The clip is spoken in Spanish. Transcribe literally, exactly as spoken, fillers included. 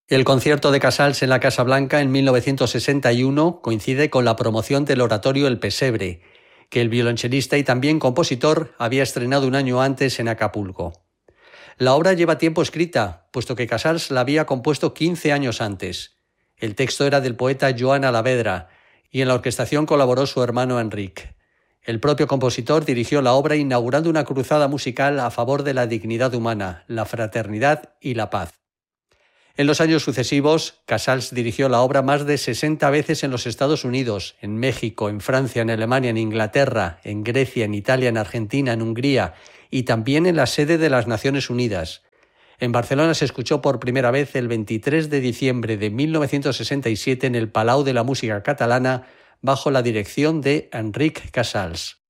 El concierto de Casals en la Casa Blanca en mil novecientos sesenta y uno coincide con la promoción del oratorio El Pesebre, que el violonchelista y también compositor había estrenado un año antes en Acapulco. La obra lleva tiempo escrita, puesto que Casals la había compuesto quince años antes. El texto era del poeta Joan Alavedra y en la orquestación colaboró su hermano Enric. El propio compositor dirigió la obra inaugurando una cruzada musical a favor de la dignidad humana, la fraternidad y la paz. En los años sucesivos, Casals dirigió la obra más de sesenta veces en los Estados Unidos, en México, en Francia, en Alemania, en Inglaterra, en Grecia, en Italia, en Argentina, en Hungría y también en la sede de las Naciones Unidas. En Barcelona se escuchó por primera vez el veintitrés de diciembre de mil novecientos sesenta y siete en el Palau de la Música Catalana bajo la dirección de Enric Casals.